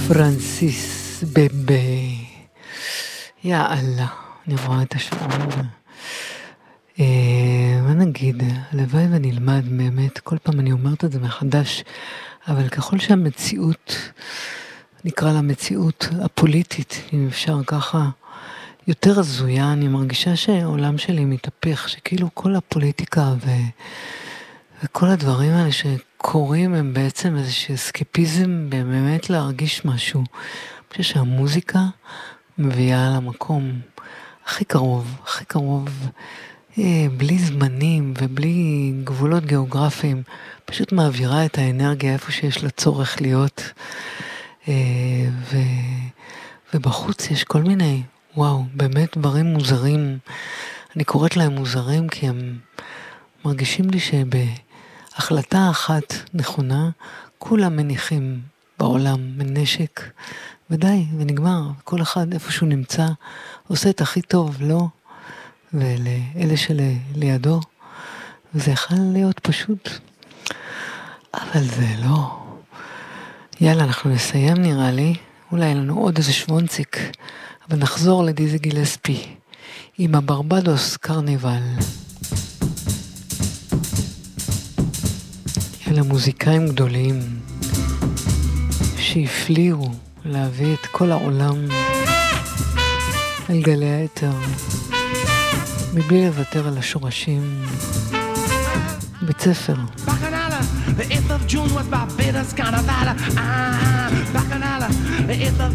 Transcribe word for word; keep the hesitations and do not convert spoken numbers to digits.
פרנסיס בבה. יאללה, אני רואה את השעון. מה נגיד, הלוואי ונלמד באמת, כל פעם אני אומרת את זה מחדש, אבל ככל שהמציאות, נקרא לה מציאות הפוליטית, אם אפשר ככה, יותר הזויה, אני מרגישה שהעולם שלי מתהפך, שכאילו כל הפוליטיקה ו... וכל הדברים האלה שקורים הם בעצם איזשהו אסקפיזם באמת להרגיש משהו. אני חושב שהמוזיקה מביאה למקום הכי קרוב, הכי קרוב, אה, בלי זמנים ובלי גבולות גיאוגרפיים, פשוט מעבירה את האנרגיה איפה שיש לה צורך להיות. אה, ו... ובחוץ יש כל מיני, וואו, באמת דברים מוזרים. אני קוראת להם מוזרים כי הם מרגישים לי שבהחלטה אחת נכונה, כולם מניחים בעולם מנשק, ודי, ונגמר. כל אחד איפשהו נמצא, עושה את הכי טוב, לא? ולאלה שלידו, וזה יכול להיות פשוט. אבל זה לא. יאללה, אנחנו נסיים נראה לי. אולי לנו עוד איזה שוונציק, אבל נחזור לדיזי גילספי עם הברבדוס קרניבל. אלה מוזיקאים גדולים שהפליאו להביא את כל העולם על גלי האתר מבלי לוותר על השורשים. בית ספר. The eighth of June was Barbados Carnival. Ah, Bacchanal. The eighth of